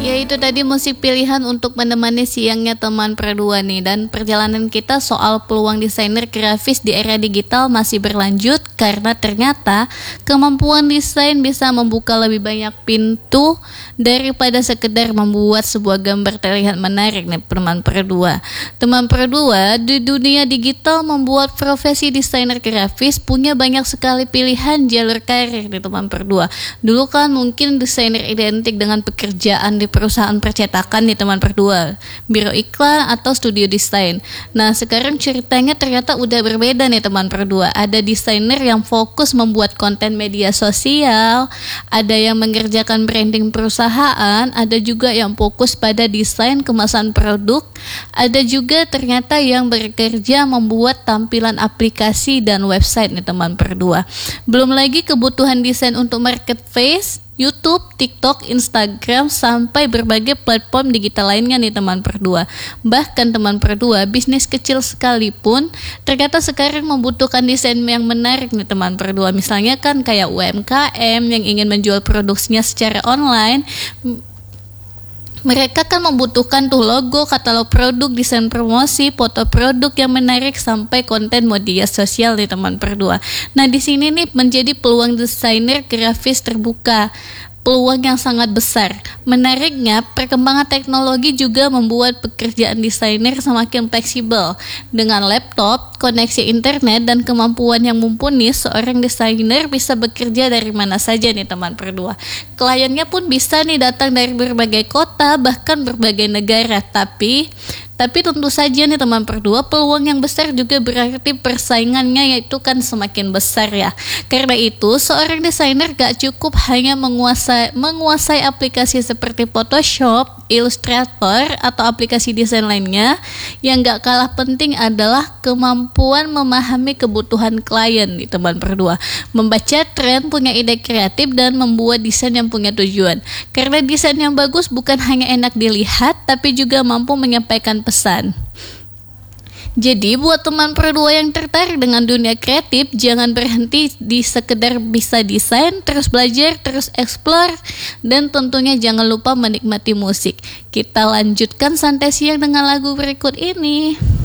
Ya, itu tadi musik pilihan untuk menemani siangnya teman perdua nih. Dan perjalanan kita soal peluang desainer grafis di era digital masih berlanjut karena ternyata kemampuan desain bisa membuka lebih banyak pintu daripada sekedar membuat sebuah gambar terlihat menarik nih teman perdua. Teman perdua, di dunia digital membuat profesi desainer grafis punya banyak sekali pilihan jalur karir nih teman perdua. Dulu kan mungkin desainer identik dengan pekerjaan di perusahaan percetakan nih teman berdua, biro iklan atau studio desain. Nah sekarang ceritanya ternyata udah berbeda nih teman berdua. Ada desainer yang fokus membuat konten media sosial, ada yang mengerjakan branding perusahaan, ada juga yang fokus pada desain kemasan produk, ada juga ternyata yang bekerja membuat tampilan aplikasi dan website nih teman berdua. Belum lagi kebutuhan desain untuk marketplace, YouTube, TikTok, Instagram, sampai berbagai platform digital lainnya nih teman perdua. Bahkan teman perdua, bisnis kecil sekalipun ternyata sekarang membutuhkan desain yang menarik nih teman perdua. Misalnya kan kayak UMKM yang ingin menjual produksinya secara online, mereka kan membutuhkan tuh logo, katalog produk, desain promosi, foto produk yang menarik, sampai konten media sosial nih teman perdua. Nah di sini nih menjadi peluang desainer grafis terbuka, peluang yang sangat besar. Menariknya, perkembangan teknologi juga membuat pekerjaan desainer semakin fleksibel. Dengan laptop, koneksi internet, dan kemampuan yang mumpuni, seorang desainer bisa bekerja dari mana saja nih teman berdua. Kliennya pun bisa nih datang dari berbagai kota, bahkan berbagai negara. Tapi tentu saja nih teman berdua, peluang yang besar juga berarti persaingannya yaitu kan semakin besar ya. Karena itu, seorang desainer gak cukup hanya menguasai aplikasi seperti Photoshop, Illustrator, atau aplikasi desain lainnya. Yang gak kalah penting adalah kemampuan memahami kebutuhan klien nih teman berdua, membaca tren, punya ide kreatif, dan membuat desain yang punya tujuan. Karena desain yang bagus bukan hanya enak dilihat, tapi juga mampu menyampaikan pesan. Jadi buat teman perdua yang tertarik dengan dunia kreatif, jangan berhenti di sekedar bisa desain, terus belajar, terus explore, dan tentunya jangan lupa menikmati musik. Kita lanjutkan santai siang dengan lagu berikut ini.